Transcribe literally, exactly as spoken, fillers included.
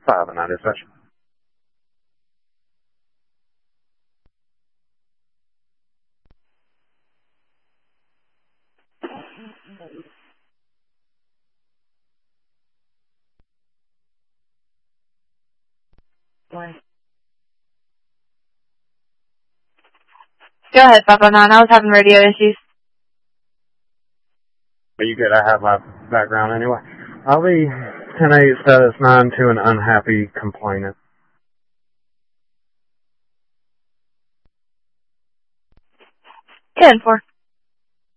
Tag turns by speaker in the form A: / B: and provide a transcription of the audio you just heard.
A: five and nine dispatch.
B: Go ahead, five oh nine. I was having radio issues.
A: Are you good? I have my background anyway. I'll be ten eight status nine to an unhappy complainant.
B: ten four.